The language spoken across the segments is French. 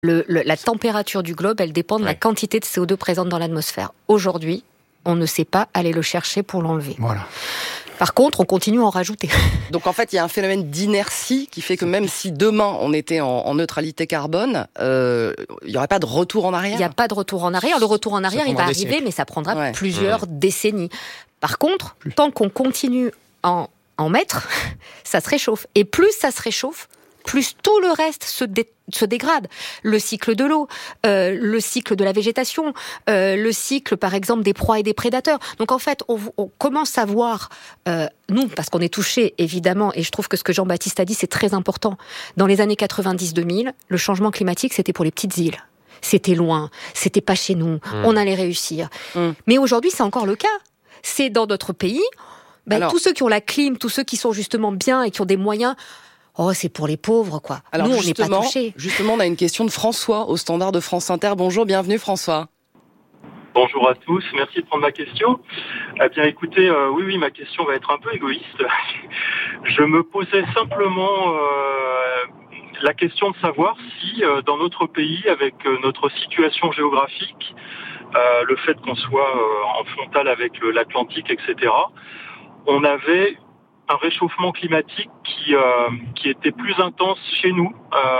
La température du globe, elle dépend de la quantité de CO2 présente dans l'atmosphère. Aujourd'hui, on ne sait pas aller le chercher pour l'enlever. Voilà. Par contre, on continue à en rajouter. Donc en fait, il y a un phénomène d'inertie qui fait que même si demain on était en neutralité carbone, il n'y aurait pas de retour en arrière. Il n'y a pas de retour en arrière. Le retour en arrière, il va arriver, mais ça prendra plusieurs décennies. Par contre, tant qu'on continue à en mettre, ça se réchauffe. Et plus ça se réchauffe, plus tout le reste se dégrade. Le cycle de l'eau, le cycle de la végétation, le cycle, par exemple, des proies et des prédateurs. Donc, en fait, on commence à voir, nous, parce qu'on est touchés, évidemment, et je trouve que ce que Jean-Baptiste a dit, c'est très important. Dans les années 90-2000, le changement climatique, c'était pour les petites îles. C'était loin, c'était pas chez nous, on allait réussir. Mais aujourd'hui, c'est encore le cas. C'est dans notre pays. Tous ceux qui ont la clim, tous ceux qui sont justement bien et qui ont des moyens... Oh, c'est pour les pauvres, quoi. Alors nous, on n'est pas touchés. Justement, on a une question de François au standard de France Inter. Bonjour, bienvenue François. Bonjour à tous, merci de prendre ma question. Eh bien écoutez, oui, ma question va être un peu égoïste. Je me posais simplement la question de savoir si dans notre pays, avec notre situation géographique, le fait qu'on soit en frontal avec l'Atlantique, etc., on avait un réchauffement climatique qui était plus intense chez nous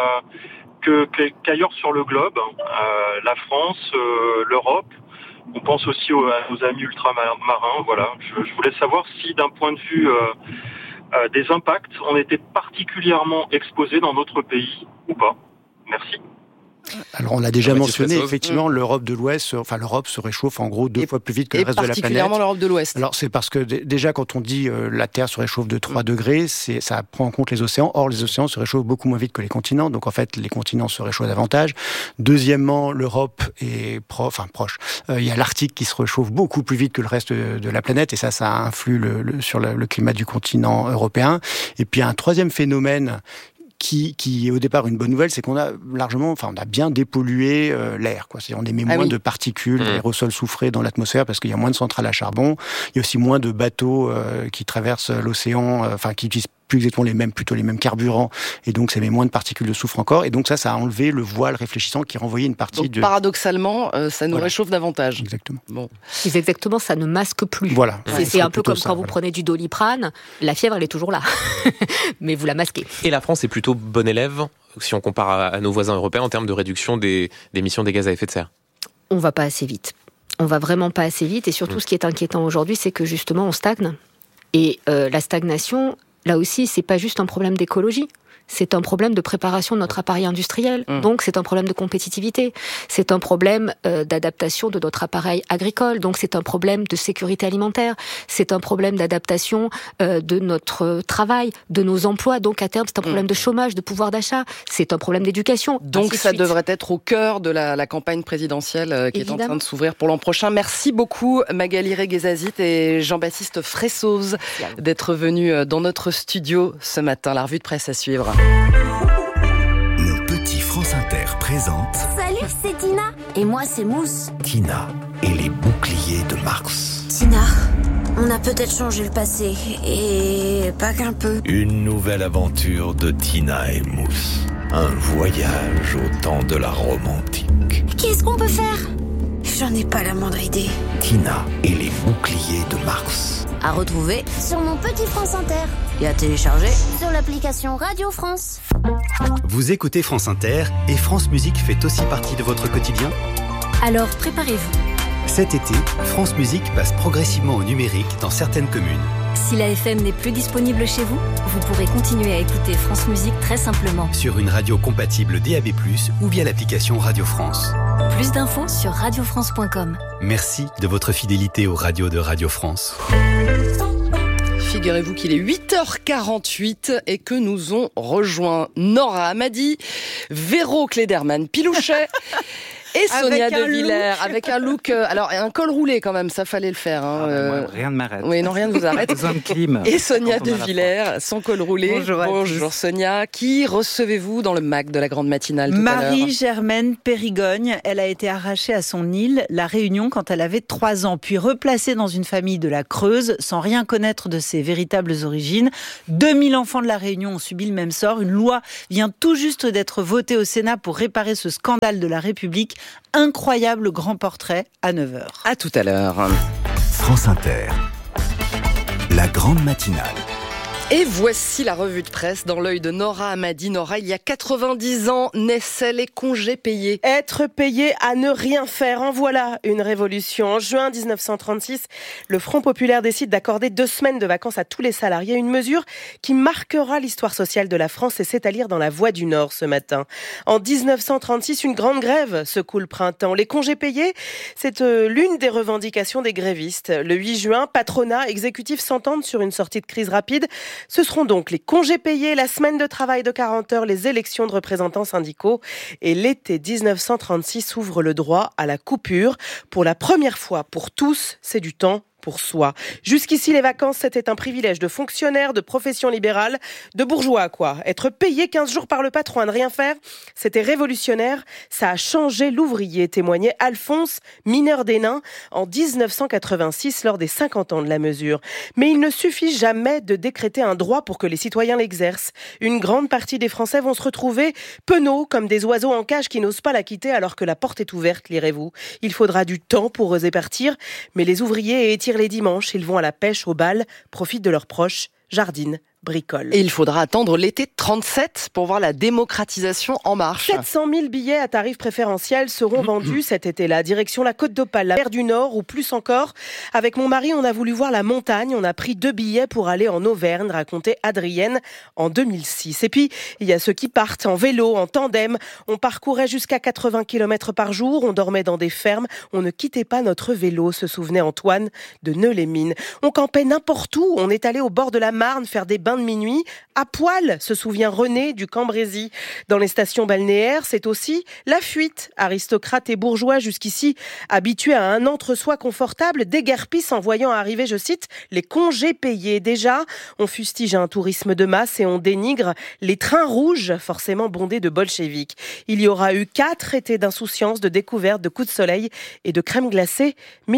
qu'ailleurs sur le globe. La France, l'Europe, on pense aussi à nos amis ultramarins. Voilà. Je voulais savoir si d'un point de vue des impacts, on était particulièrement exposé dans notre pays ou pas. Merci. Alors on l'a déjà mentionné, effectivement, l'Europe de l'Ouest, l'Europe se réchauffe en gros 2 fois plus vite que le reste de la planète. Et particulièrement l'Europe de l'Ouest. Alors c'est parce que déjà quand on dit la Terre se réchauffe de 3 degrés, ça prend en compte les océans. Or les océans se réchauffent beaucoup moins vite que les continents, donc en fait les continents se réchauffent davantage. Deuxièmement, l'Europe est proche. Il y a l'Arctique qui se réchauffe beaucoup plus vite que le reste de la planète, et ça influe sur le climat du continent européen. Et puis un troisième phénomène qui est au départ une bonne nouvelle, c'est qu'on a on a bien dépollué l'air, quoi. C'est-à-dire on émet moins de particules, d'aérosols soufrés dans l'atmosphère parce qu'il y a moins de centrales à charbon. Il y a aussi moins de bateaux qui traversent l'océan, qui utilisent plus exactement les mêmes carburants, et donc ça émet moins de particules de soufre encore, et donc ça a enlevé le voile réfléchissant qui renvoyait une partie donc, paradoxalement, ça nous réchauffe davantage. Exactement. Bon. C'est exactement, ça ne masque plus. Voilà. C'est un peu comme quand vous prenez du Doliprane, la fièvre elle est toujours là, mais vous la masquez. Et la France est plutôt bon élève, si on compare à nos voisins européens, en termes de réduction des émissions des gaz à effet de serre. On va pas assez vite. On va vraiment pas assez vite, et surtout ce qui est inquiétant aujourd'hui, c'est que justement on stagne. Et la stagnation, là aussi, c'est pas juste un problème d'écologie. C'est un problème de préparation de notre appareil industriel. Donc, c'est un problème de compétitivité. C'est un problème d'adaptation de notre appareil agricole. Donc, c'est un problème de sécurité alimentaire. C'est un problème d'adaptation de notre travail, de nos emplois. Donc, à terme, c'est un problème de chômage, de pouvoir d'achat. C'est un problème d'éducation. Donc, ça devrait être au cœur de la campagne présidentielle qui est en train de s'ouvrir pour l'an prochain. Merci beaucoup, Magali Reguezazit et Jean-Baptiste Fressoz d'être venus dans notre studio ce matin. La revue de presse à suivre. Mon petit France Inter présente... Salut, c'est Tina. Et moi, c'est Mousse. Tina et les boucliers de Mars. Tina, on a peut-être changé le passé, et pas qu'un peu. Une nouvelle aventure de Tina et Mousse. Un voyage au temps de la Rome antique. Qu'est-ce qu'on peut faire ? J'en ai pas la moindre idée. Tina et les boucliers de Mars. À retrouver sur mon petit France Inter et à télécharger sur l'application Radio France. Vous écoutez France Inter et France Musique fait aussi partie de votre quotidien ? Alors préparez-vous. Cet été, France Musique passe progressivement au numérique dans certaines communes. Si la FM n'est plus disponible chez vous, vous pourrez continuer à écouter France Musique très simplement. Sur une radio compatible DAB+, ou via l'application Radio France. Plus d'infos sur radiofrance.com. Merci de votre fidélité aux radios de Radio France. Figurez-vous qu'il est 8h48 et que nous ont rejoint Nora Hamadi, Véro Klederman-Pilouchet Et Sonia De Villers, avec un look... alors, un col roulé quand même, ça fallait le faire. Moi, rien ne m'arrête. Oui, non, rien ne vous arrête. Besoin de clim. Et Sonia De Villers, son col roulé. Bonjour Sonia. Qui recevez-vous dans le MAC de la grande matinale tout à l'heure ? Marie-Germaine Périgogne. Elle a été arrachée à son île, La Réunion, quand elle avait 3 ans, puis replacée dans une famille de la Creuse, sans rien connaître de ses véritables origines. 2000 enfants de La Réunion ont subi le même sort. Une loi vient tout juste d'être votée au Sénat pour réparer ce scandale de la République. Incroyable grand portrait à 9h. À tout à l'heure. France Inter, la grande matinale. Et voici la revue de presse dans l'œil de Nora Hamadi. Nora, il y a 90 ans, naissaient les congés payés. Être payé à ne rien faire, en voilà une révolution. En juin 1936, le Front populaire décide d'accorder 2 semaines de vacances à tous les salariés. Une mesure qui marquera l'histoire sociale de la France, et c'est à lire dans La Voix du Nord ce matin. En 1936, une grande grève secoue le printemps. Les congés payés, c'est l'une des revendications des grévistes. Le 8 juin, patronat, exécutif s'entendent sur une sortie de crise rapide. Ce seront donc les congés payés, la semaine de travail de 40 heures, les élections de représentants syndicaux. Et l'été 1936 ouvre le droit à la coupure. Pour la première fois pour tous, c'est du temps pour soi. Jusqu'ici, les vacances, c'était un privilège de fonctionnaires, de profession libérale, de bourgeois, quoi. Être payé 15 jours par le patron à ne rien faire, c'était révolutionnaire. Ça a changé l'ouvrier, témoignait Alphonse, mineur des Nains, en 1986, lors des 50 ans de la mesure. Mais il ne suffit jamais de décréter un droit pour que les citoyens l'exercent. Une grande partie des Français vont se retrouver penauds, comme des oiseaux en cage qui n'osent pas la quitter alors que la porte est ouverte, lirez-vous. Il faudra du temps pour oser partir, mais les ouvriers étirent les dimanches, ils vont à la pêche, au bal, profitent de leurs proches, jardinent, bricolent. Et il faudra attendre l'été 37 pour voir la démocratisation en marche. 700 000 billets à tarif préférentiel seront vendus cet été-là. Direction la Côte d'Opale, la mer du Nord ou plus encore. Avec mon mari, on a voulu voir la montagne. On a pris 2 billets pour aller en Auvergne, racontait Adrienne en 2006. Et puis, il y a ceux qui partent en vélo, en tandem. On parcourait jusqu'à 80 km par jour. On dormait dans des fermes. On ne quittait pas notre vélo, se souvenait Antoine de Neu-les-Mines. On campait n'importe où. On est allé au bord de la Marne faire des bains de minuit, à poil, se souvient René du Cambrésis. Dans les stations balnéaires, c'est aussi la fuite. Aristocrates et bourgeois jusqu'ici habitués à un entre-soi confortable déguerpissent en voyant arriver, je cite, les congés payés. Déjà, on fustige un tourisme de masse et on dénigre les trains rouges, forcément bondés de bolcheviks. Il y aura eu 4 étés d'insouciance, de découverte, de coups de soleil et de crème glacée.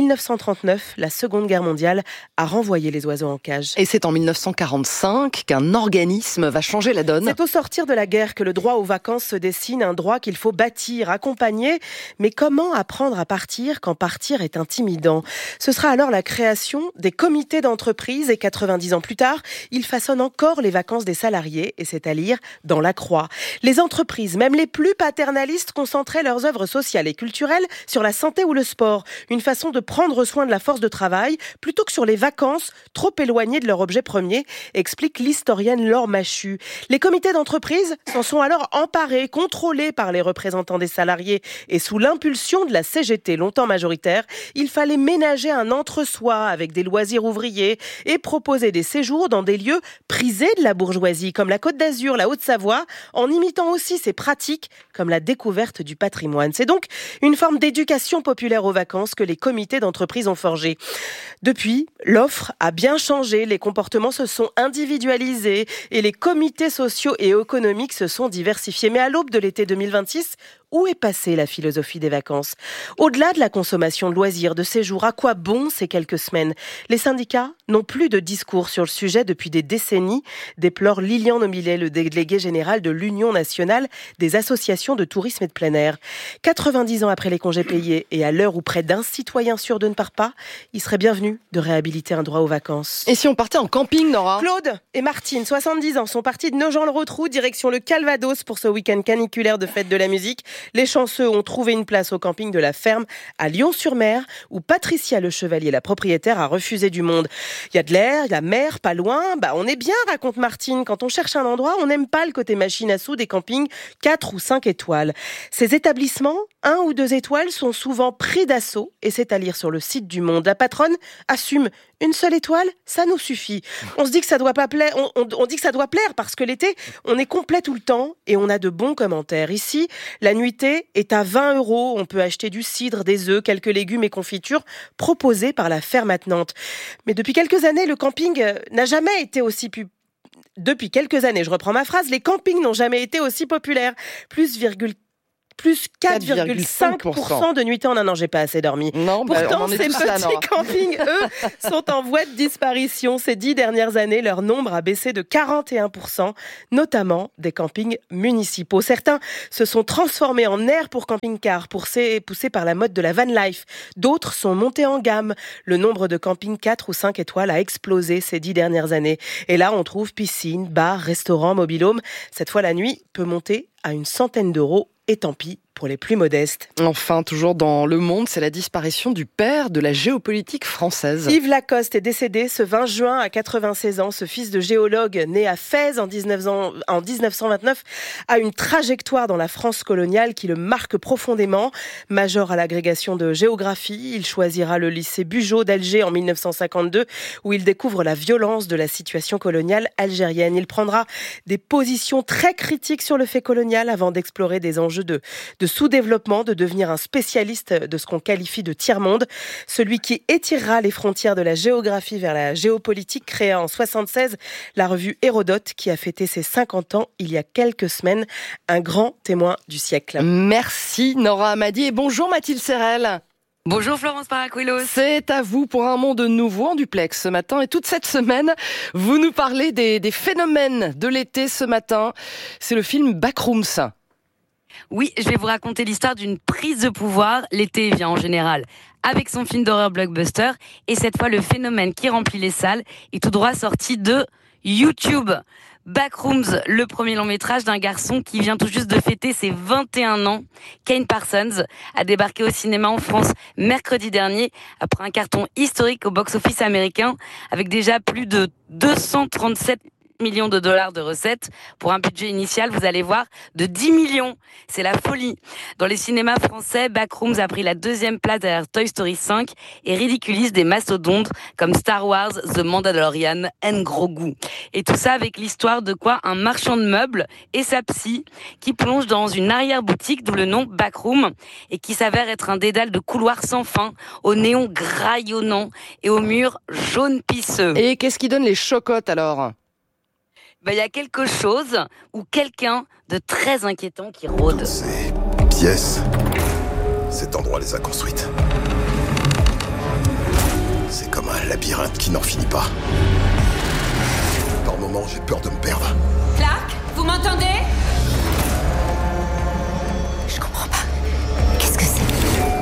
1939, la Seconde Guerre mondiale a renvoyé les oiseaux en cage. Et c'est en 1945 qu'un organisme va changer la donne. C'est au sortir de la guerre que le droit aux vacances se dessine, un droit qu'il faut bâtir, accompagner. Mais comment apprendre à partir quand partir est intimidant ? Ce sera alors la création des comités d'entreprise, et 90 ans plus tard, ils façonnent encore les vacances des salariés, et c'est à lire dans La Croix. Les entreprises, même les plus paternalistes, concentraient leurs œuvres sociales et culturelles sur la santé ou le sport, une façon de prendre soin de la force de travail plutôt que sur les vacances, trop éloignées de leur objet premier, explique l'historienne Laure Machu. Les comités d'entreprise s'en sont alors emparés, contrôlés par les représentants des salariés, et sous l'impulsion de la CGT, longtemps majoritaire, il fallait ménager un entre-soi avec des loisirs ouvriers et proposer des séjours dans des lieux prisés de la bourgeoisie, comme la Côte d'Azur, la Haute-Savoie, en imitant aussi ces pratiques comme la découverte du patrimoine. C'est donc une forme d'éducation populaire aux vacances que les comités d'entreprise ont forgé. Depuis, l'offre a bien changé, les comportements se sont individualisés et les comités sociaux et économiques se sont diversifiés. Mais à l'aube de l'été 2026, où est passée la philosophie des vacances ? Au-delà de la consommation de loisirs, de séjours, à quoi bon ces quelques semaines ? Les syndicats n'ont plus de discours sur le sujet depuis des décennies, déplore Lilian Nomilet, le délégué général de l'Union nationale des associations de tourisme et de plein air. 90 ans après les congés payés et à l'heure où près d'1 citoyen sur 2 ne part pas, il serait bienvenu de réhabiliter un droit aux vacances. Et si on partait en camping, Nora ? Claude et Martine, 70 ans, sont partis de Nogent-le-Rotrou, direction le Calvados pour ce week-end caniculaire de fête de la musique. Les chanceux ont trouvé une place au camping de la Ferme à Lyon-sur-Mer, où Patricia Le Chevalier, la propriétaire, a refusé du monde. Il y a de l'air, il y a la mer, pas loin. On est bien, raconte Martine. Quand on cherche un endroit, on n'aime pas le côté machine à sous des campings 4 ou 5 étoiles. Ces établissements 1 ou 2 étoiles sont souvent pris d'assaut, et c'est à lire sur le site du Monde. La patronne assume, une seule étoile, ça nous suffit. On se dit que ça doit pas plaire, on dit que ça doit plaire parce que l'été, on est complet tout le temps et on a de bons commentaires. Ici, la nuitée est à 20 €. On peut acheter du cidre, des œufs, quelques légumes et confitures proposés par la ferme attenante. Mais depuis quelques années, le camping n'a jamais été aussi Depuis quelques années, je reprends ma phrase, les campings n'ont jamais été aussi populaires. Plus 4,5% de nuitées en un an. J'ai pas assez dormi. Non, pourtant, ces petits campings, eux, sont en voie de disparition. Ces 10 dernières années, leur nombre a baissé de 41%, notamment des campings municipaux. Certains se sont transformés en aires pour camping-cars, poussés par la mode de la van life. D'autres sont montés en gamme. Le nombre de campings 4 ou 5 étoiles a explosé ces 10 dernières années. Et là, on trouve piscine, bar, restaurant, mobil-home. Cette fois, la nuit peut monter à une centaine d'euros. Et tant pis pour les plus modestes. Enfin, toujours dans Le Monde, c'est la disparition du père de la géopolitique française. Yves Lacoste est décédé ce 20 juin à 96 ans. Ce fils de géologue, né à Fès en 1929, a une trajectoire dans la France coloniale qui le marque profondément. Major à l'agrégation de géographie, il choisira le lycée Bugeaud d'Alger en 1952, où il découvre la violence de la situation coloniale algérienne. Il prendra des positions très critiques sur le fait colonial avant d'explorer des enjeux de sous-développement, de devenir un spécialiste de ce qu'on qualifie de tiers-monde, celui qui étirera les frontières de la géographie vers la géopolitique, créa en 1976 la revue Hérodote, qui a fêté ses 50 ans il y a quelques semaines, un grand témoin du siècle. Merci Nora Hamadi et bonjour Mathilde Serrel. Bonjour Florence Paracuelos. C'est à vous pour un monde nouveau en duplex ce matin. Et toute cette semaine, vous nous parlez des phénomènes de l'été ce matin. C'est le film Backrooms. Oui, je vais vous raconter l'histoire d'une prise de pouvoir. L'été vient en général avec son film d'horreur blockbuster. Et cette fois, le phénomène qui remplit les salles est tout droit sorti de YouTube. Backrooms, le premier long métrage d'un garçon qui vient tout juste de fêter ses 21 ans. Kane Parsons a débarqué au cinéma en France mercredi dernier après un carton historique au box-office américain avec déjà plus de 237 millions de dollars de recettes pour un budget initial, vous allez voir, de 10 millions. C'est la folie. Dans les cinémas français, Backrooms a pris la 2e place derrière Toy Story 5 et ridiculise des mastodontes comme Star Wars, The Mandalorian and Grogu. Et tout ça avec l'histoire de quoi un marchand de meubles et sa psy qui plonge dans une arrière-boutique, d'où le nom Backroom, et qui s'avère être un dédale de couloirs sans fin, aux néons graillonnants et aux murs jaunes pisseux. Et qu'est-ce qui donne les chocottes alors ? Il y a quelque chose ou quelqu'un de très inquiétant qui rôde. Ces pièces, cet endroit les a construites. C'est comme un labyrinthe qui n'en finit pas. Par moments, j'ai peur de me perdre. Clark, vous m'entendez ? Je comprends pas. Qu'est-ce que c'est ?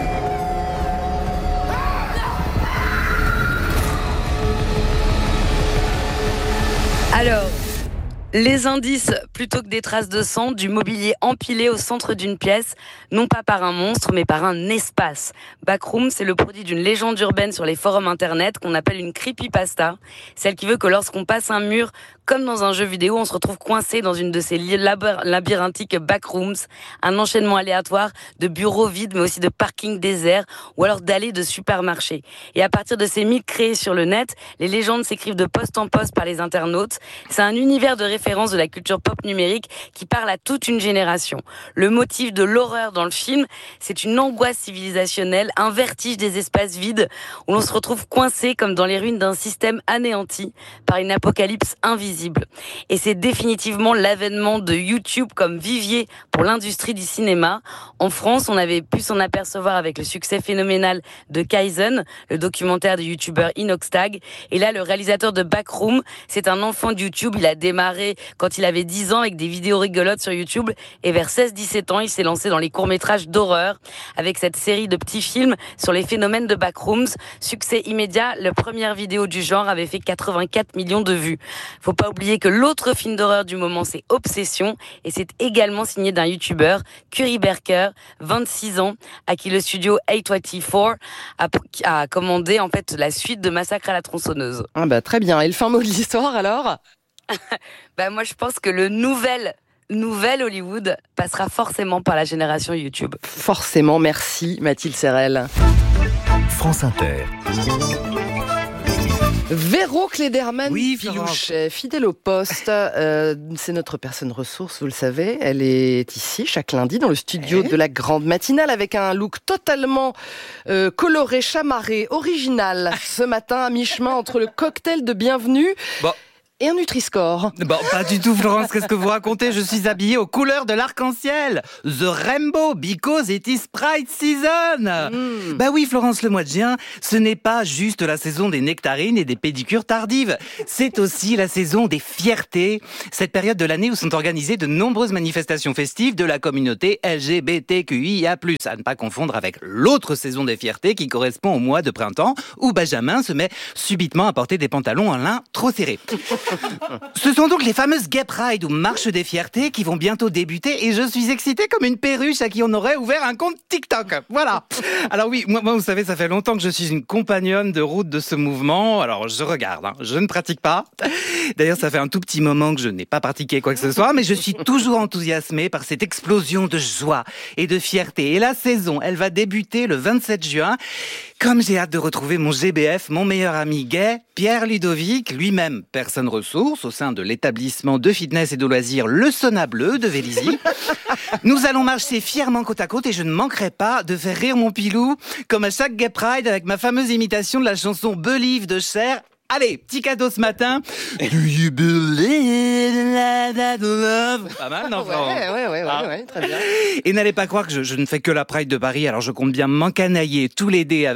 Alors, les indices, plutôt que des traces de sang, du mobilier empilé au centre d'une pièce, non pas par un monstre, mais par un espace. Backroom, c'est le produit d'une légende urbaine sur les forums internet qu'on appelle une creepypasta. Celle qui veut que lorsqu'on passe un mur, comme dans un jeu vidéo, on se retrouve coincé dans une de ces labyrinthiques backrooms, un enchaînement aléatoire de bureaux vides, mais aussi de parkings déserts, ou alors d'allées de supermarchés. Et à partir de ces mythes créés sur le net, les légendes s'écrivent de poste en poste par les internautes. C'est un univers de référence de la culture pop numérique qui parle à toute une génération. Le motif de l'horreur dans le film, c'est une angoisse civilisationnelle, un vertige des espaces vides, où l'on se retrouve coincé comme dans les ruines d'un système anéanti par une apocalypse invisible. Et c'est définitivement l'avènement de YouTube comme vivier pour l'industrie du cinéma. En France, on avait pu s'en apercevoir avec le succès phénoménal de Kaizen, le documentaire du youtubeur Inoxtag. Et là, le réalisateur de Backroom, c'est un enfant de YouTube. Il a démarré quand il avait 10 ans avec des vidéos rigolotes sur YouTube. Et vers 16-17 ans, il s'est lancé dans les courts-métrages d'horreur avec cette série de petits films sur les phénomènes de Backrooms. Succès immédiat, la première vidéo du genre avait fait 84 millions de vues. Faut pas oublier que l'autre film d'horreur du moment, c'est Obsession, et c'est également signé d'un youtubeur, Curry Berker, 26 ans, à qui le studio A24 a commandé en fait la suite de Massacre à la tronçonneuse. Très bien. Et le fin mot de l'histoire alors ? Moi je pense que le nouvel nouvelle Hollywood passera forcément par la génération YouTube. Forcément, merci Mathilde Serrel. France Inter. Véro Cléderman, Pilouchet, fidèle au poste, c'est notre personne ressource, vous le savez. Elle est ici chaque lundi dans le studio de la grande matinale avec un look totalement coloré, chamarré, original. Ce matin, à mi-chemin entre le cocktail de bienvenue et un Nutri-Score. Bon, pas du tout, Florence, qu'est-ce que vous racontez? Je suis habillée aux couleurs de l'arc-en-ciel. The Rainbow, because it is Pride season. Bah oui, Florence, le mois de juin, ce n'est pas juste la saison des nectarines et des pédicures tardives. C'est aussi la saison des fiertés. Cette période de l'année où sont organisées de nombreuses manifestations festives de la communauté LGBTQIA+. À ne pas confondre avec l'autre saison des fiertés qui correspond au mois de printemps où Benjamin se met subitement à porter des pantalons en lin trop serrés. Ce sont donc les fameuses Gay Pride ou marches des fiertés qui vont bientôt débuter et je suis excitée comme une perruche à qui on aurait ouvert un compte TikTok. Voilà. Alors oui, moi vous savez, ça fait longtemps que je suis une compagnonne de route de ce mouvement. Alors je regarde, je ne pratique pas. D'ailleurs, ça fait un tout petit moment que je n'ai pas pratiqué quoi que ce soit, mais je suis toujours enthousiasmée par cette explosion de joie et de fierté. Et la saison, elle va débuter le 27 juin. Comme j'ai hâte de retrouver mon GBF, mon meilleur ami gay, Pierre Ludovic, lui-même personne ressource au sein de l'établissement de fitness et de loisirs Le Sauna Bleu de Vélizy. Nous allons marcher fièrement côte à côte et je ne manquerai pas de faire rire mon Pilou, comme à chaque Gay Pride avec ma fameuse imitation de la chanson Believe de Cher. Allez, petit cadeau ce matin. Do you believe in that love? Pas mal, non, Florent? Ouais, très bien. Et n'allez pas croire que je ne fais que la Pride de Paris, alors je compte bien m'encanailler tout l'été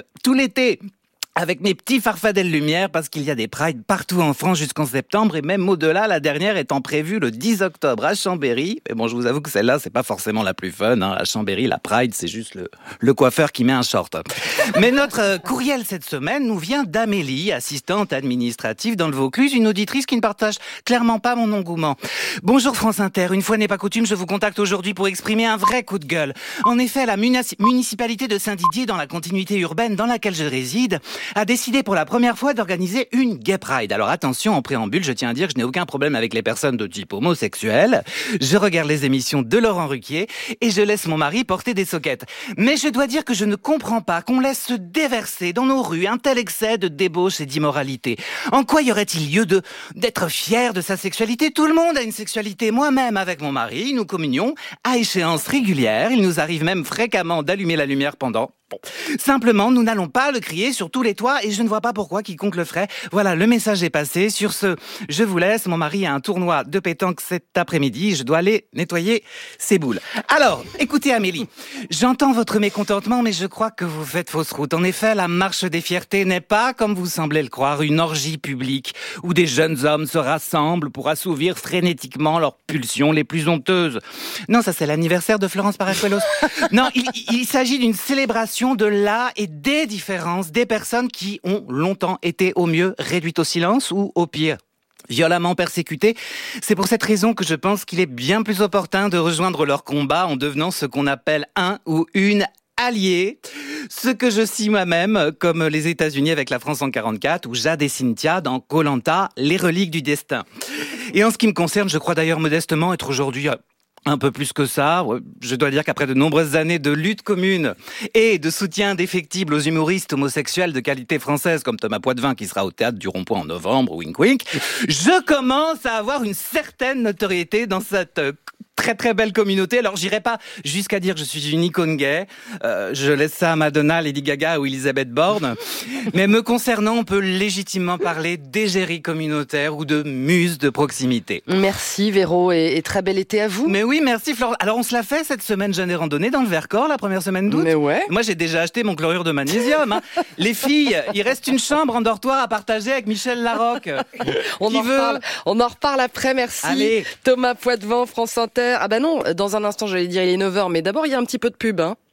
avec mes petits farfadets de lumière, parce qu'il y a des prides partout en France jusqu'en septembre, et même au-delà, la dernière étant prévue le 10 octobre à Chambéry. Mais bon, je vous avoue que celle-là, c'est pas forcément la plus fun, hein. À Chambéry, la pride, c'est juste le coiffeur qui met un short. Mais notre courriel cette semaine nous vient d'Amélie, assistante administrative dans le Vaucluse, une auditrice qui ne partage clairement pas mon engouement. Bonjour France Inter, une fois n'est pas coutume, je vous contacte aujourd'hui pour exprimer un vrai coup de gueule. En effet, la municipalité de Saint-Didier, dans la continuité urbaine dans laquelle je réside, a décidé pour la première fois d'organiser une Gay Pride. Alors attention, en préambule, je tiens à dire que je n'ai aucun problème avec les personnes de type homosexuel. Je regarde les émissions de Laurent Ruquier et je laisse mon mari porter des soquettes. Mais je dois dire que je ne comprends pas qu'on laisse se déverser dans nos rues un tel excès de débauche et d'immoralité. En quoi y aurait-il lieu d'être fier de sa sexualité? Tout le monde a une sexualité. Moi-même, avec mon mari, nous communions à échéances régulières. Il nous arrive même fréquemment d'allumer la lumière pendant. Bon. Simplement, nous n'allons pas le crier sur tous les toits et je ne vois pas pourquoi quiconque le ferait. Voilà, le message est passé. Sur ce, je vous laisse. Mon mari a un tournoi de pétanque cet après-midi. Je dois aller nettoyer ses boules. Alors, écoutez Amélie, j'entends votre mécontentement, mais je crois que vous faites fausse route. En effet, la marche des fiertés n'est pas, comme vous semblez le croire, une orgie publique où des jeunes hommes se rassemblent pour assouvir frénétiquement leurs pulsions les plus honteuses. Non, ça c'est l'anniversaire de Florence Paracuelos. Non, il s'agit d'une célébration de la et des différences des personnes qui ont longtemps été au mieux réduites au silence ou au pire violemment persécutées. C'est pour cette raison que je pense qu'il est bien plus opportun de rejoindre leur combat en devenant ce qu'on appelle un ou une allié, ce que je suis moi-même, comme les États-Unis avec la France en 44 ou Jade et Cynthia dans Koh-Lanta, les reliques du destin. Et en ce qui me concerne, je crois d'ailleurs modestement être aujourd'hui un peu plus que ça. Je dois dire qu'après de nombreuses années de lutte commune et de soutien indéfectible aux humoristes homosexuels de qualité française comme Thomas Poitvin qui sera au théâtre du Rond-Point en novembre, wink wink, je commence à avoir une certaine notoriété dans cette très très belle communauté. Alors j'irai pas jusqu'à dire que je suis une icône gay. Je laisse ça à Madonna, Lady Gaga ou Elisabeth Borne. Mais me concernant, on peut légitimement parler d'égérie communautaire ou de muse de proximité. Merci Véro et très bel été à vous. Mais oui, merci Florence. Alors on se l'a fait cette semaine jeune et randonnée dans le Vercors, la première semaine d'août. Mais ouais. Moi j'ai déjà acheté mon chlorure de magnésium. Hein. Les filles, il reste une chambre en dortoir à partager avec Michel Larocque. On en reparle après, merci. Allez. Thomas Poitvin, France Inter. Ah bah non, dans un instant j'allais dire il est 9h, mais d'abord il y a un petit peu de pub. Hein.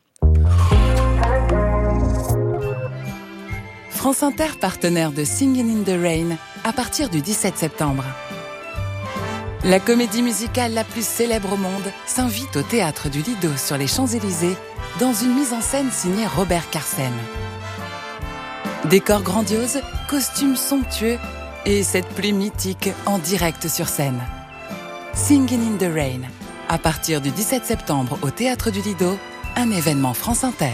France Inter, partenaire de Singin' in the Rain, à partir du 17 septembre. La comédie musicale la plus célèbre au monde s'invite au théâtre du Lido sur les Champs-Élysées dans une mise en scène signée Robert Carsen. Décors grandioses, costumes somptueux et cette pluie mythique en direct sur scène. Singin' in the Rain, À partir du 17 septembre au Théâtre du Lido, un événement France Inter.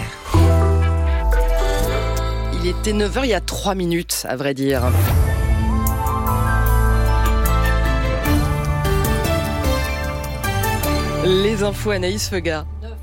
Il était 9h il y a 3 minutes, à vrai dire. Les infos, Anaïs Feuga.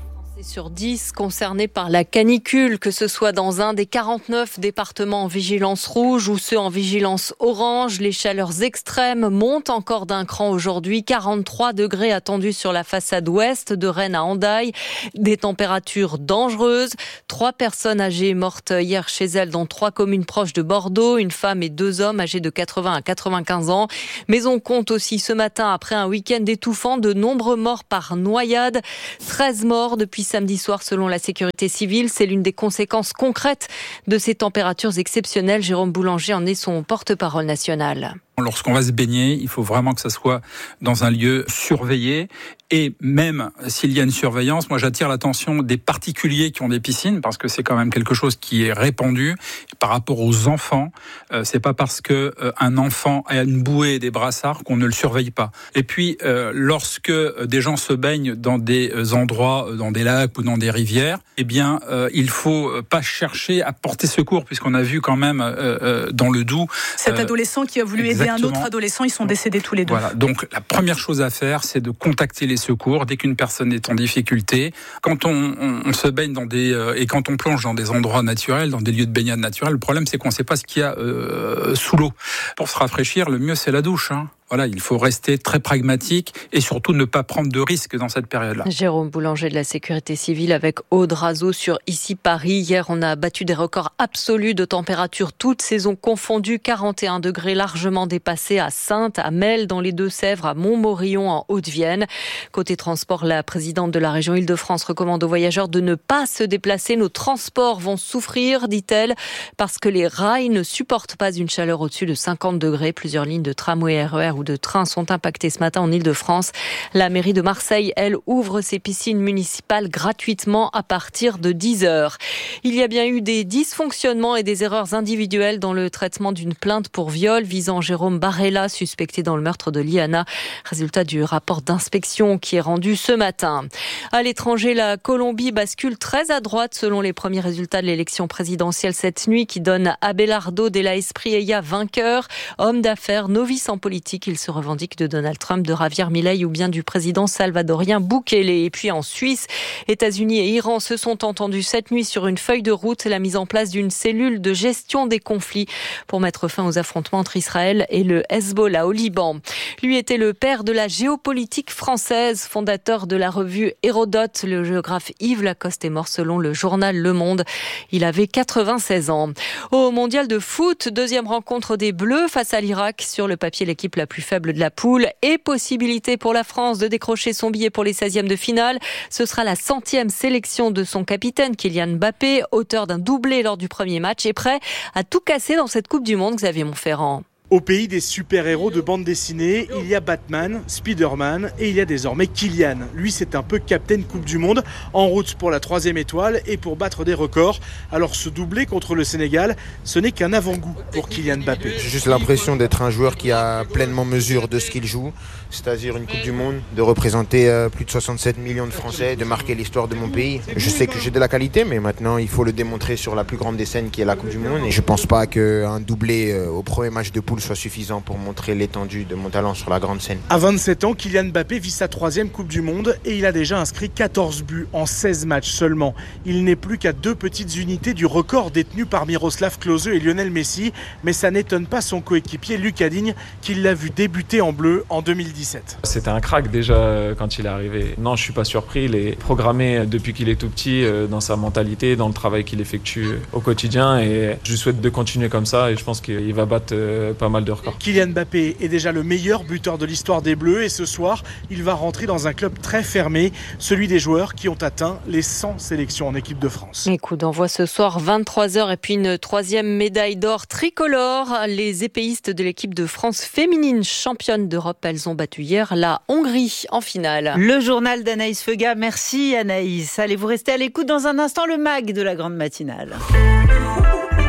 Sur 10 concernés par la canicule, que ce soit dans un des 49 départements en vigilance rouge ou ceux en vigilance orange. Les chaleurs extrêmes montent encore d'un cran aujourd'hui. 43 degrés attendus sur la façade ouest de Rennes à Hendaye. Des températures dangereuses. 3 personnes âgées mortes hier chez elles dans 3 communes proches de Bordeaux. Une femme et 2 hommes âgés de 80 à 95 ans. Mais on compte aussi ce matin, après un week-end étouffant, de nombreux morts par noyade. 13 morts depuis samedi soir selon la sécurité civile. C'est l'une des conséquences concrètes de ces températures exceptionnelles. Jérôme Boulanger en est son porte-parole national. Lorsqu'on va se baigner, il faut vraiment que ça soit dans un lieu surveillé. Et même s'il y a une surveillance, moi j'attire l'attention des particuliers qui ont des piscines, parce que c'est quand même quelque chose qui est répandu. Par rapport aux enfants, c'est pas parce que un enfant a une bouée et des brassards qu'on ne le surveille pas. Et puis lorsque des gens se baignent dans des endroits, dans des lacs ou dans des rivières, eh bien il faut pas chercher à porter secours, puisqu'on a vu quand même dans le Doubs cet adolescent qui a voulu aider un autre adolescent, ils sont décédés tous les deux. Voilà, donc la première chose à faire, c'est de contacter les secours dès qu'une personne est en difficulté. Quand on se baigne dans et quand on plonge dans des endroits naturels, dans des lieux de baignade naturels, le problème c'est qu'on ne sait pas ce qu'il y a sous l'eau. Pour se rafraîchir, le mieux c'est la douche. Voilà, il faut rester très pragmatique et surtout ne pas prendre de risques dans cette période-là. Jérôme Boulanger de la Sécurité civile avec Aude Razeau sur Ici Paris. Hier, on a battu des records absolus de température, toutes saisons confondues. 41 degrés largement dépassés à Saintes, à Melle dans les Deux-Sèvres, à Montmorillon en Haute-Vienne. Côté transport, la présidente de la région Île-de-France recommande aux voyageurs de ne pas se déplacer. Nos transports vont souffrir, dit-elle, parce que les rails ne supportent pas une chaleur au-dessus de 50 degrés. Plusieurs lignes de tramway RER ou de trains sont impactés ce matin en Île-de-France. La mairie de Marseille, elle, ouvre ses piscines municipales gratuitement à partir de 10h. Il y a bien eu des dysfonctionnements et des erreurs individuelles dans le traitement d'une plainte pour viol visant Jérôme Barella, suspecté dans le meurtre de Liana. Résultat du rapport d'inspection qui est rendu ce matin. À l'étranger, la Colombie bascule très à droite selon les premiers résultats de l'élection présidentielle cette nuit qui donne Abelardo de la Espriella vainqueur. Homme d'affaires, novice en politique, il se revendique de Donald Trump, de Javier Milei ou bien du président salvadorien Bukele. Et puis en Suisse, États-Unis et Iran se sont entendus cette nuit sur une feuille de route, la mise en place d'une cellule de gestion des conflits pour mettre fin aux affrontements entre Israël et le Hezbollah au Liban. Lui était le père de la géopolitique française, fondateur de la revue Hérodote. Le géographe Yves Lacoste est mort selon le journal Le Monde. Il avait 96 ans. Au mondial de foot, deuxième rencontre des Bleus face à l'Irak. Sur le papier, l'équipe la plus faible de la poule et possibilité pour la France de décrocher son billet pour les 16e de finale. Ce sera la 100e sélection de son capitaine Kylian Mbappé, auteur d'un doublé lors du premier match et prêt à tout casser dans cette Coupe du Monde, Xavier Montferrand. Au pays des super-héros de bande dessinée, il y a Batman, Spider-Man et il y a désormais Kylian. Lui, c'est un peu Captain Coupe du Monde, en route pour la 3e étoile et pour battre des records. Alors ce doublé contre le Sénégal, ce n'est qu'un avant-goût pour Kylian Mbappé. J'ai juste l'impression d'être un joueur qui a pleinement mesure de ce qu'il joue, c'est-à-dire une Coupe du Monde, de représenter plus de 67 millions de Français, de marquer l'histoire de mon pays. Je sais que j'ai de la qualité, mais maintenant il faut le démontrer sur la plus grande des scènes qui est la Coupe du Monde. Et je ne pense pas qu'un doublé au premier match de poule soit suffisant pour montrer l'étendue de mon talent sur la grande scène. À 27 ans, Kylian Mbappé vit sa 3e Coupe du Monde et il a déjà inscrit 14 buts en 16 matchs seulement. Il n'est plus qu'à 2 petites unités du record détenu par Miroslav Klose et Lionel Messi, mais ça n'étonne pas son coéquipier Lucas Digne qui l'a vu débuter en bleu en 2017. C'était un crack déjà quand il est arrivé. Non, je suis pas surpris, il est programmé depuis qu'il est tout petit dans sa mentalité, dans le travail qu'il effectue au quotidien et je lui souhaite de continuer comme ça et je pense qu'il va battre pas mal de records. Kylian Mbappé est déjà le meilleur buteur de l'histoire des Bleus et ce soir, il va rentrer dans un club très fermé, celui des joueurs qui ont atteint les 100 sélections en équipe de France. Et coup d'envoi ce soir, 23h et puis une 3e médaille d'or tricolore. Les épéistes de l'équipe de France féminine championne d'Europe, elles ont battu hier la Hongrie en finale. Le journal d'Anaïs Feuga. Merci Anaïs. Allez, vous restez à l'écoute dans un instant, le MAG de la grande matinale.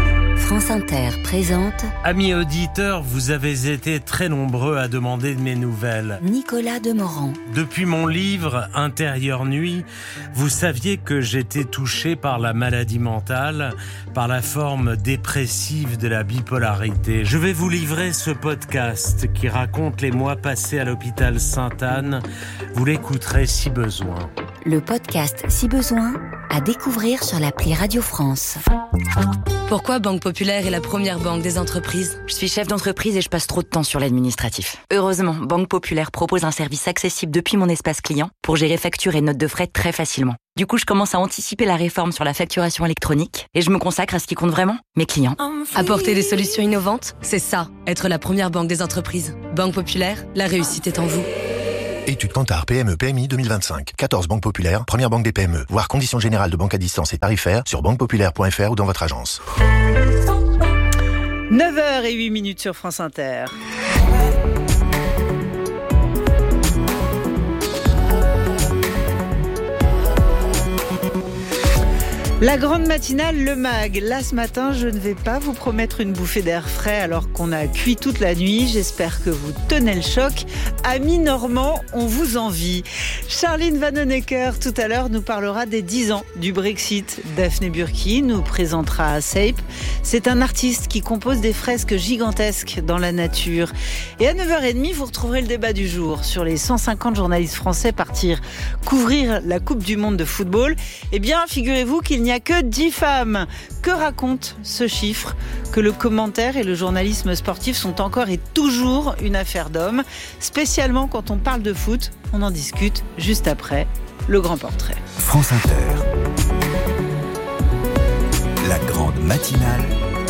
France Inter présente... Amis auditeurs, vous avez été très nombreux à demander de mes nouvelles. Nicolas Demorand. Depuis mon livre « Intérieure nuit », vous saviez que j'étais touché par la maladie mentale, par la forme dépressive de la bipolarité. Je vais vous livrer ce podcast qui raconte les mois passés à l'hôpital Sainte-Anne. Vous l'écouterez si besoin. Le podcast Si besoin, à découvrir sur l'appli Radio France. Pourquoi Banque Populaire est la première banque des entreprises ? Je suis chef d'entreprise et je passe trop de temps sur l'administratif. Heureusement, Banque Populaire propose un service accessible depuis mon espace client pour gérer factures et notes de frais très facilement. Du coup, je commence à anticiper la réforme sur la facturation électronique et je me consacre à ce qui compte vraiment, mes clients. Apporter des solutions innovantes, c'est ça, être la première banque des entreprises. Banque Populaire, la réussite est en vous. Étude Kantar PME PMI 2025. 14 banques populaires, première banque des PME. Voir conditions générales de banque à distance et tarifaires sur banquepopulaire.fr ou dans votre agence. 9h08 sur France Inter. La grande matinale, le MAG. Là, ce matin, je ne vais pas vous promettre une bouffée d'air frais alors qu'on a cuit toute la nuit. J'espère que vous tenez le choc. Amis normands, on vous envie. Charline Vanhoenacker, tout à l'heure, nous parlera des 10 ans du Brexit. Daphné Burki nous présentera Sape. C'est un artiste qui compose des fresques gigantesques dans la nature. Et à 9h30, vous retrouverez le débat du jour sur les 150 journalistes français partir couvrir la Coupe du Monde de football. Eh bien, figurez-vous qu'il n'y a que 10 femmes. Que raconte ce chiffre ? Que le commentaire et le journalisme sportif sont encore et toujours une affaire d'hommes, spécialement quand on parle de foot. On en discute juste après le grand portrait. France Inter. La grande matinale.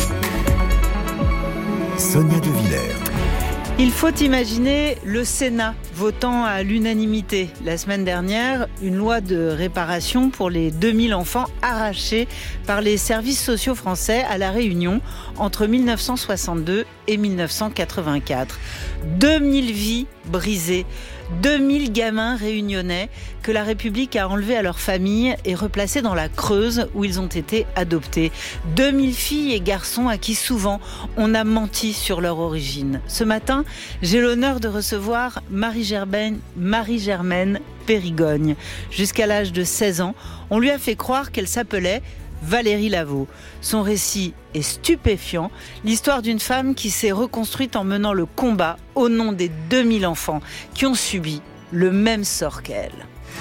Sonia De Villers. Il faut imaginer le Sénat votant à l'unanimité la semaine dernière une loi de réparation pour les 2000 enfants arrachés par les services sociaux français à La Réunion entre 1962 et 1984. 2000 vies brisées, 2000 gamins réunionnais que la République a enlevés à leur famille et replacés dans la Creuse où ils ont été adoptés. 2000 filles et garçons à qui souvent on a menti sur leur origine. Ce matin, j'ai l'honneur de recevoir Marie-Germaine Périgogne. Jusqu'à l'âge de 16 ans, on lui a fait croire qu'elle s'appelait Valérie Laveau. Son récit est stupéfiant, l'histoire d'une femme qui s'est reconstruite en menant le combat au nom des 2000 enfants qui ont subi le même sort qu'elle.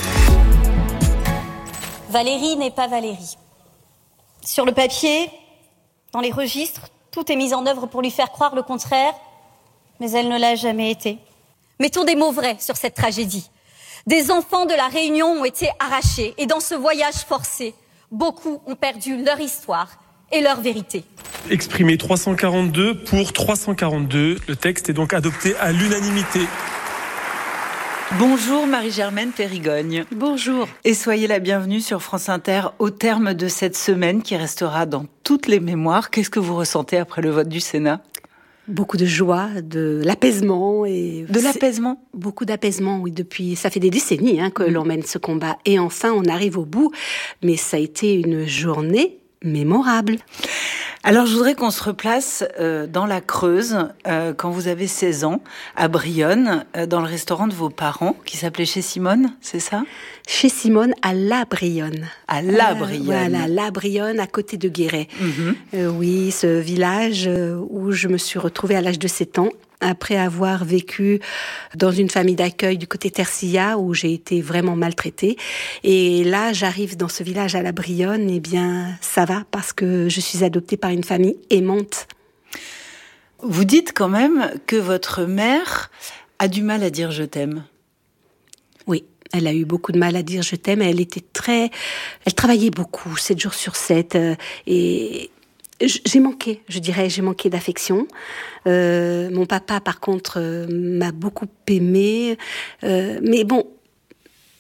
Valérie n'est pas Valérie. Sur le papier, dans les registres, tout est mis en œuvre pour lui faire croire le contraire, mais elle ne l'a jamais été. Mettons des mots vrais sur cette tragédie. Des enfants de la Réunion ont été arrachés et dans ce voyage forcé, beaucoup ont perdu leur histoire et leur vérité. Exprimé 342 pour 342. Le texte est donc adopté à l'unanimité. Bonjour Marie-Germaine Périgogne. Bonjour. Et soyez la bienvenue sur France Inter au terme de cette semaine qui restera dans toutes les mémoires. Qu'est-ce que vous ressentez après le vote du Sénat ? Beaucoup de joie, de l'apaisement. De l'apaisement ? Beaucoup d'apaisement, oui. Ça fait des décennies que l'on mène ce combat. Et enfin, on arrive au bout. Mais ça a été une journée mémorable. Alors, je voudrais qu'on se replace dans la Creuse, quand vous avez 16 ans, à Brionne, dans le restaurant de vos parents, qui s'appelait Chez Simone, c'est ça ? Chez Simone, à La Brionne. À La Brionne. Voilà, La Brionne, à côté de Guéret. Oui, ce village où je me suis retrouvée à l'âge de 7 ans, après avoir vécu dans une famille d'accueil du côté Tercilla où j'ai été vraiment maltraitée. Et là, j'arrive dans ce village à La Brionne, eh bien, ça va parce que je suis adoptée par une famille aimante. Vous dites quand même que votre mère a du mal à dire « je t'aime ». Oui, elle a eu beaucoup de mal à dire « je t'aime ». Elle travaillait beaucoup, 7 jours sur 7, et j'ai manqué d'affection. Mon papa, par contre, m'a beaucoup aimée. Mais bon,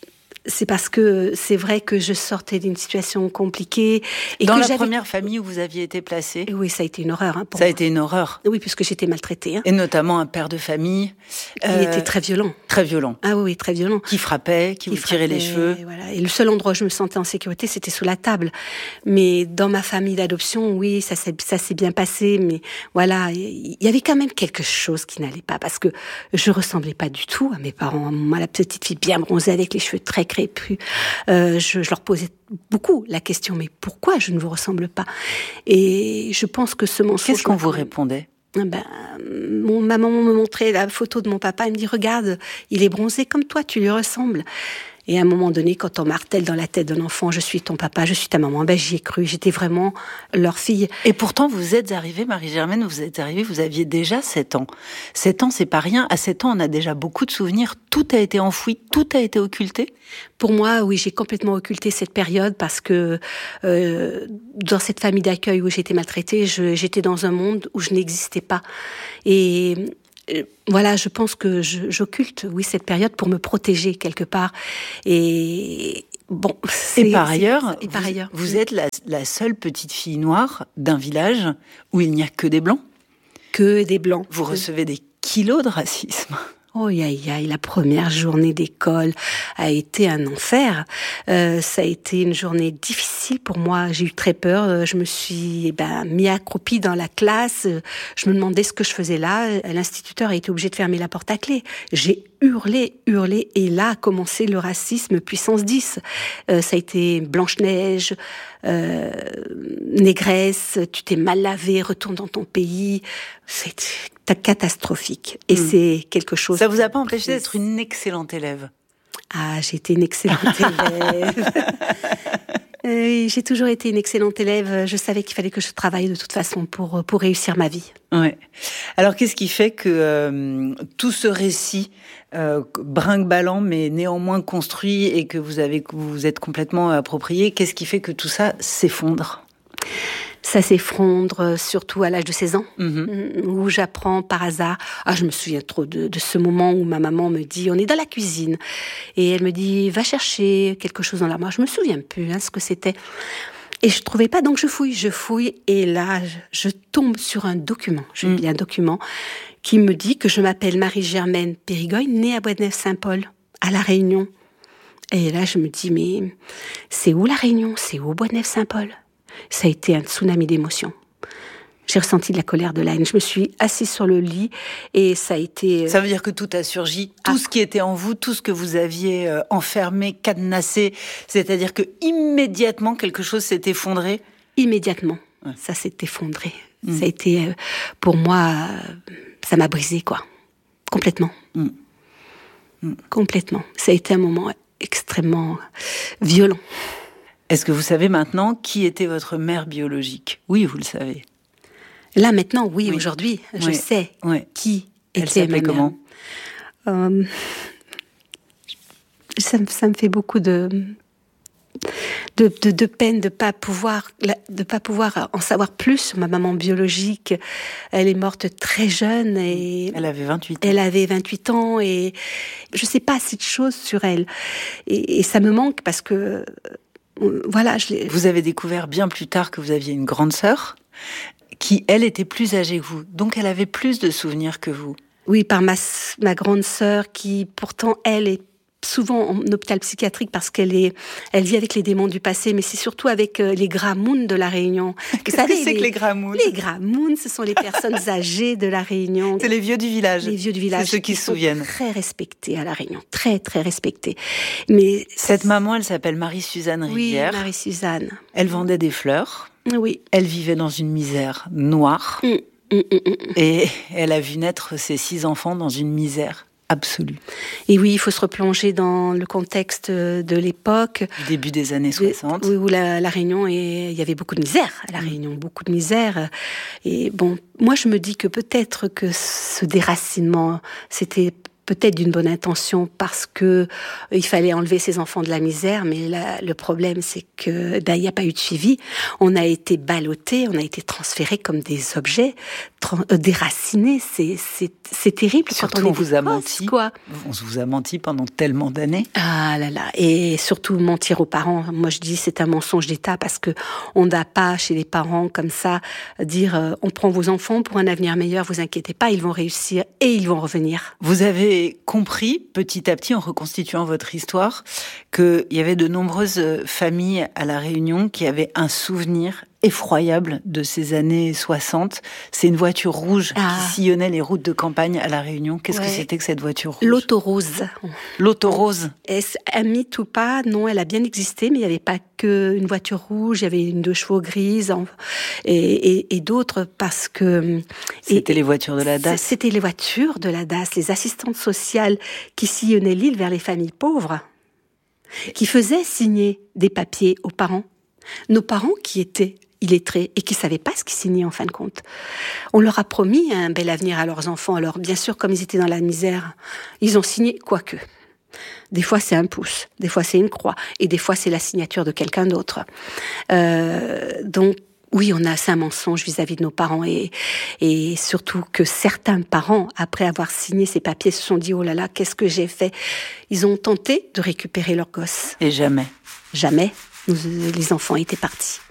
c'est parce que c'est vrai que je sortais d'une situation compliquée. Et dans que la première famille où vous aviez été placée? Oui, ça a été une horreur. Ça a été une horreur. Oui, puisque j'étais maltraitée. Et notamment un père de famille. Qui était très violent. Très violent. Ah oui, très violent. Qui frappait, qui vous tirait les cheveux. Voilà. Et le seul endroit où je me sentais en sécurité, c'était sous la table. Mais dans ma famille d'adoption, oui, ça s'est bien passé. Mais voilà, il y avait quand même quelque chose qui n'allait pas. Parce que je ressemblais pas du tout à mes parents. Moi, la petite fille bien bronzée avec les cheveux très crépus. Je leur posais beaucoup la question, mais pourquoi je ne vous ressemble pas? Et je pense que ce mensonge... Qu'est-ce qu'on vous répondait? Mon maman me montrait la photo de mon papa, elle me dit, regarde, il est bronzé comme toi, tu lui ressembles. Et à un moment donné, quand on martèle dans la tête d'un enfant, je suis ton papa, je suis ta maman, j'y ai cru, j'étais vraiment leur fille. Et pourtant, vous êtes arrivée, Marie-Germaine, vous aviez déjà 7 ans. 7 ans, c'est pas rien. À 7 ans, on a déjà beaucoup de souvenirs. Tout a été enfoui, tout a été occulté. Pour moi, oui, j'ai complètement occulté cette période parce que dans cette famille d'accueil où j'étais maltraitée, j'étais dans un monde où je n'existais pas. Et... voilà, je pense que j'occulte, oui, cette période pour me protéger quelque part. Et bon. Par ailleurs, vous êtes la seule petite fille noire d'un village où il n'y a que des blancs. Que des blancs. Vous recevez des kilos de racisme. Oh, la première journée d'école a été un enfer. Ça a été une journée difficile pour moi. J'ai eu très peur. Je me suis mis accroupie dans la classe. Je me demandais ce que je faisais là. L'instituteur a été obligé de fermer la porte à clé. J'ai hurlé, et là a commencé le racisme puissance 10. Ça a été Blanche-Neige, négresse, tu t'es mal lavé, retourne dans ton pays. C'était catastrophique. Et c'est quelque chose... Ça vous a pas empêché d'être une excellente élève? Ah, j'ai été une excellente élève. Oui, j'ai toujours été une excellente élève. Je savais qu'il fallait que je travaille de toute façon pour réussir ma vie. Ouais. Alors, qu'est-ce qui fait que tout ce récit brinque-ballant, mais néanmoins construit et que vous êtes complètement approprié, qu'est-ce qui fait que tout ça s'effondre? Ça s'effondre surtout à l'âge de 16 ans, où j'apprends par hasard. Je me souviens trop de ce moment où ma maman me dit, on est dans la cuisine, et elle me dit, va chercher quelque chose dans l'armoire. Je me souviens plus ce que c'était. Et je trouvais pas, donc je fouille, et là, je tombe sur un document. Je lis un document qui me dit que je m'appelle Marie-Germaine Périgogne, née à Boisneuf-Saint-Paul, à La Réunion. Et là, je me dis, mais c'est où La Réunion? C'est où Boisneuf-Saint-Paul? Ça a été un tsunami d'émotions. J'ai ressenti de la colère, de la haine. Je me suis assise sur le lit et ça a été... Ça veut dire que tout a surgi, tout ce qui était en vous, tout ce que vous aviez enfermé, cadenassé, c'est-à-dire que immédiatement quelque chose s'est effondré? Immédiatement, ça s'est effondré. Ça a été, pour moi, ça m'a brisé, quoi. Complètement. Complètement. Ça a été un moment extrêmement violent. Est-ce que vous savez maintenant qui était votre mère biologique? Oui, vous le savez. Là, maintenant, oui. Aujourd'hui, je sais qui était ma mère. Comment? Ça me fait beaucoup de peine de pas pouvoir en savoir plus sur ma maman biologique. Elle est morte très jeune et elle avait 28 ans. Elle avait 28 ans et je sais pas assez de choses sur elle. Et ça me manque parce que voilà, vous avez découvert bien plus tard que vous aviez une grande sœur qui, elle, était plus âgée que vous. Donc, elle avait plus de souvenirs que vous. Oui, par ma grande sœur qui, pourtant, elle est souvent en hôpital psychiatrique parce elle vit avec les démons du passé, mais c'est surtout avec les Gramounes de La Réunion. Qu'est-ce que c'est que les Gramounes? Les Gramounes, ce sont les personnes âgées de La Réunion. C'est les vieux du village. Les vieux du village. C'est ceux qui se souviennent. Très respectés à La Réunion. Très, très respectés. Mais cette maman, elle s'appelle Marie-Suzanne Rivière. Oui, Marie-Suzanne. Elle vendait des fleurs. Oui. Elle vivait dans une misère noire. Et elle a vu naître ses 6 enfants dans une misère absolue. Et oui, il faut se replonger dans le contexte de l'époque. Du début des années 60. Oui, où la Réunion, il y avait beaucoup de misère à La Réunion, beaucoup de misère. Et bon, moi je me dis que peut-être que ce déracinement, c'était peut-être d'une bonne intention parce que il fallait enlever ces enfants de la misère, mais là, le problème, c'est que il n'y a pas eu de suivi. On a été ballottés, on a été transférés comme des objets, déracinés. C'est terrible. Surtout, quand on vous a menti. Quoi. On vous a menti pendant tellement d'années. Ah là là. Et surtout, mentir aux parents. Moi, je dis, c'est un mensonge d'État parce que on n'a pas, chez les parents, comme ça, dire, on prend vos enfants pour un avenir meilleur, vous inquiétez pas, ils vont réussir et ils vont revenir. Vous avez compris petit à petit en reconstituant votre histoire qu'il y avait de nombreuses familles à La Réunion qui avaient un souvenir effroyable de ces années 60. C'est une voiture rouge qui sillonnait les routes de campagne à La Réunion. Qu'est-ce que c'était que cette voiture rouge ? L'autorose. L'autorose. Est-ce un mythe ou pas ? Non, elle a bien existé, mais il n'y avait pas qu'une voiture rouge, il y avait une 2 chevaux grise et d'autres parce que... C'était les voitures de la DAS. C'était les voitures de la DAS, les assistantes sociales qui sillonnaient l'île vers les familles pauvres, qui faisaient signer des papiers aux parents. Nos parents qui étaient illettrés et qui ne savaient pas ce qu'ils signaient en fin de compte. On leur a promis un bel avenir à leurs enfants. Alors bien sûr, comme ils étaient dans la misère, ils ont signé quoique. Des fois c'est un pouce, des fois c'est une croix, et des fois c'est la signature de quelqu'un d'autre. Donc oui, c'est un mensonge vis-à-vis de nos parents et surtout que certains parents, après avoir signé ces papiers, se sont dit « Oh là là, qu'est-ce que j'ai fait ?» Ils ont tenté de récupérer leurs gosses. Et jamais. Jamais. Les enfants étaient partis.